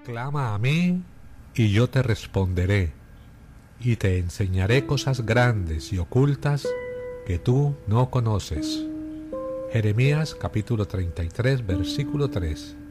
Clama a mí, y yo te responderé, y te enseñaré cosas grandes y ocultas que tú no conoces. Jeremías capítulo 33, versículo 3.